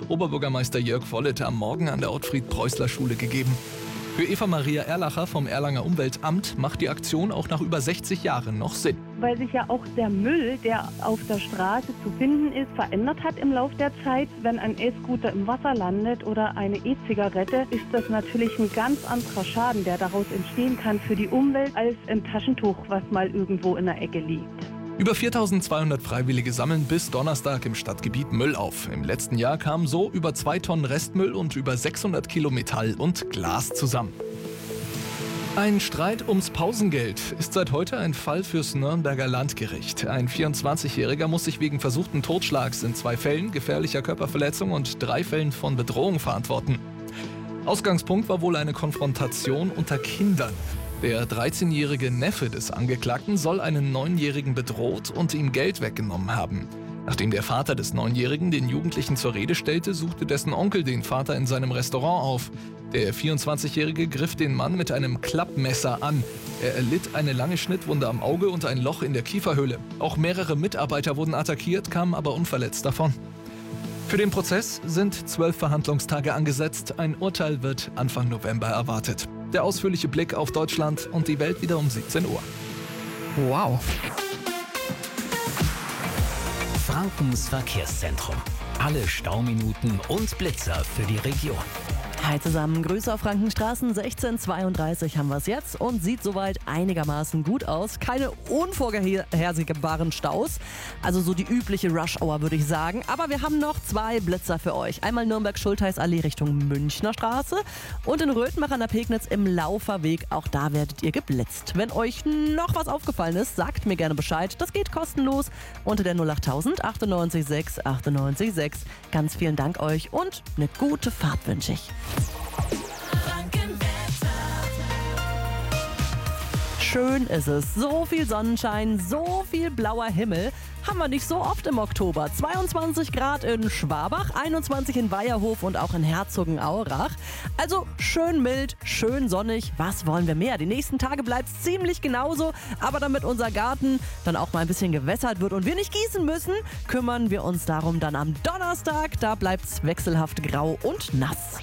Oberbürgermeister Jörg Wolleth am Morgen an der Ottfried-Preußler-Schule gegeben. Für Eva-Maria Erlacher vom Erlanger Umweltamt macht die Aktion auch nach über 60 Jahren noch Sinn. Weil sich ja auch der Müll, der auf der Straße zu finden ist, verändert hat im Laufe der Zeit. Wenn ein E-Scooter im Wasser landet oder eine E-Zigarette, ist das natürlich ein ganz anderer Schaden, der daraus entstehen kann für die Umwelt, als ein Taschentuch, was mal irgendwo in der Ecke liegt. Über 4.200 Freiwillige sammeln bis Donnerstag im Stadtgebiet Müll auf. Im letzten Jahr kamen so über 2 Tonnen Restmüll und über 600 Kilo Metall und Glas zusammen. Ein Streit ums Pausengeld ist seit heute ein Fall fürs Nürnberger Landgericht. Ein 24-Jähriger muss sich wegen versuchten Totschlags in 2 Fällen, gefährlicher Körperverletzung und 3 Fällen von Bedrohung verantworten. Ausgangspunkt war wohl eine Konfrontation unter Kindern. Der 13-jährige Neffe des Angeklagten soll einen 9-Jährigen bedroht und ihm Geld weggenommen haben. Nachdem der Vater des 9-Jährigen den Jugendlichen zur Rede stellte, suchte dessen Onkel den Vater in seinem Restaurant auf. Der 24-Jährige griff den Mann mit einem Klappmesser an. Er erlitt eine lange Schnittwunde am Auge und ein Loch in der Kieferhöhle. Auch mehrere Mitarbeiter wurden attackiert, kamen aber unverletzt davon. Für den Prozess sind 12 Verhandlungstage angesetzt. Ein Urteil wird Anfang November erwartet. Der ausführliche Blick auf Deutschland und die Welt wieder um 17 Uhr. Wow. Frankens Verkehrszentrum. Alle Stauminuten und Blitzer für die Region. Hi zusammen, Grüße auf Frankenstraßen, 16:32 haben wir es jetzt und sieht soweit einigermaßen gut aus. Keine unvorhersehbaren Staus, also so die übliche Rush-Hour würde ich sagen. Aber wir haben noch 2 Blitzer für euch. Einmal Nürnberg-Schultheißallee Richtung Münchner Straße und in Röthenbach an der Pegnitz im Lauferweg. Auch da werdet ihr geblitzt. Wenn euch noch was aufgefallen ist, sagt mir gerne Bescheid. Das geht kostenlos unter der 08000 98 6 98 6. Ganz vielen Dank euch und eine gute Fahrt wünsche ich. Schön ist es. So viel Sonnenschein, so viel blauer Himmel haben wir nicht so oft im Oktober. 22 Grad in Schwabach, 21 in Weierhof und auch in Herzogenaurach. Also schön mild, schön sonnig. Was wollen wir mehr? Die nächsten Tage bleibt es ziemlich genauso. Aber damit unser Garten dann auch mal ein bisschen gewässert wird und wir nicht gießen müssen, kümmern wir uns darum dann am Donnerstag. Da bleibt es wechselhaft grau und nass.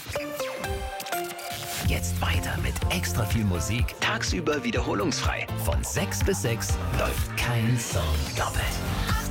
Jetzt weiter mit extra viel Musik. Tagsüber wiederholungsfrei. Von 6 bis 6 läuft kein Song doppelt.